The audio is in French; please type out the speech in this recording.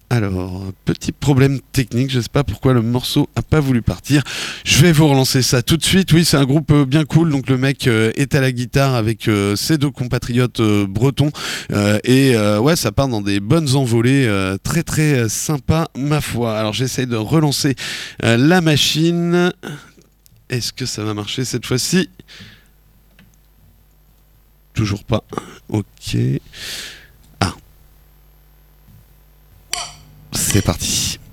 Alors, petit problème technique, je sais pas pourquoi le morceau a pas voulu partir. Je vais vous relancer ça tout de suite. Oui, c'est un groupe bien cool. Donc le mec est à la guitare avec ses deux compatriotes bretons ouais, ça part dans des bonnes envolées très très sympa ma foi. Alors j'essaye de relancer la machine. Est-ce que ça va marcher cette fois-ci? Toujours pas. Ok. Ah, c'est parti.